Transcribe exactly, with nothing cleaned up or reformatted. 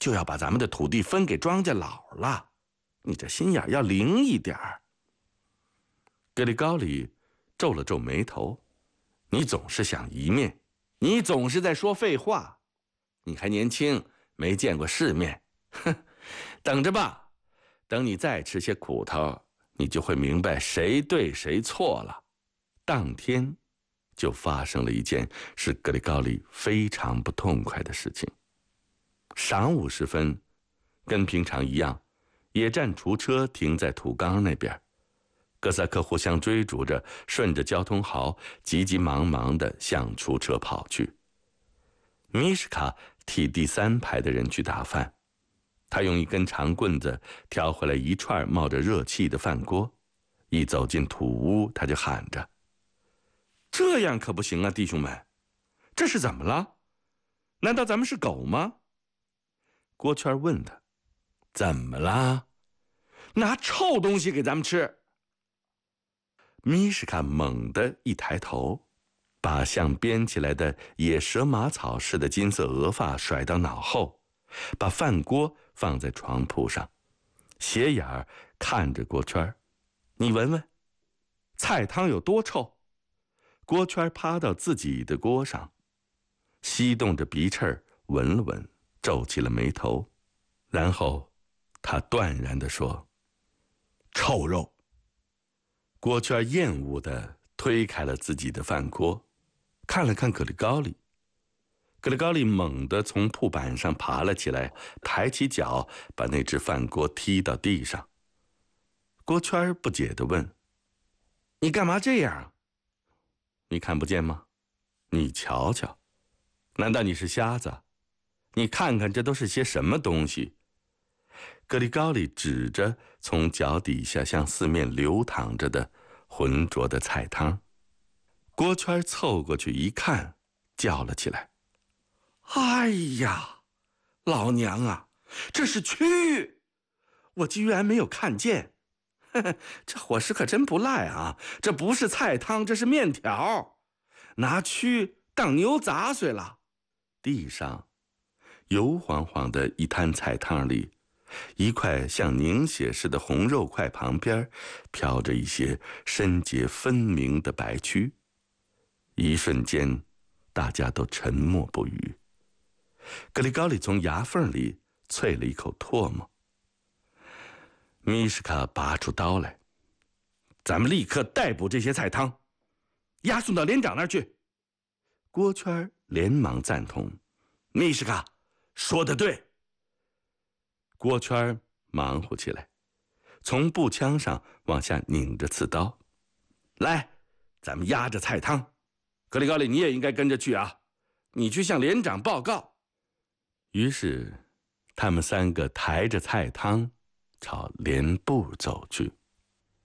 就要把咱们的土地分给庄稼佬了。你这心眼要灵一点儿。格里高里皱了皱眉头，你总是想一面，你总是在说废话。你还年轻，没见过世面，哼，等着吧，等你再吃些苦头，你就会明白谁对谁错了。当天就发生了一件使格里高里非常不痛快的事情。晌午时分，跟平常一样，野战厨车停在土缸那边，哥萨克互相追逐着，顺着交通壕急急忙忙地向厨车跑去。米什卡替第三排的人去打饭，他用一根长棍子挑回来一串冒着热气的饭锅，一走进土屋，他就喊着：这样可不行啊，弟兄们，这是怎么了？难道咱们是狗吗？郭圈问他：怎么啦？拿臭东西给咱们吃。米什卡猛地一抬头，把像编起来的野蛇麻草似的金色额发甩到脑后，把饭锅放在床铺上，斜眼儿看着郭圈：你闻闻，菜汤有多臭？郭圈趴到自己的锅上，吸动着鼻翅闻了闻，皱起了眉头，然后他断然地说：臭肉。郭圈厌恶地推开了自己的饭锅，看了看格里高里。格里高里猛地从铺板上爬了起来，抬起脚把那只饭锅踢到地上。郭圈不解地问：你干嘛这样？你看不见吗？你瞧瞧，难道你是瞎子？你看看这都是些什么东西？格里高里指着从脚底下向四面流淌着的浑浊的菜汤。郭圈凑过去一看，叫了起来：哎呀，老娘啊，这是蛆！我居然没有看见。呵呵，这伙食可真不赖啊，这不是菜汤，这是面条，拿蛆当牛杂碎了。地上油黄黄的一滩菜汤里，一块像凝血似的红肉块旁边飘着一些深洁分明的白蛆。一瞬间，大家都沉默不语。格里高里从牙缝里啐了一口唾沫。米什卡拔出刀来：咱们立刻逮捕这些菜汤，押送到连长那儿去。郭圈连忙赞同：米什卡说得对。郭圈忙活起来，从步枪上往下拧着刺刀：来，咱们压着菜汤。格里高里，你也应该跟着去啊，你去向连长报告。于是他们三个抬着菜汤朝连部走去。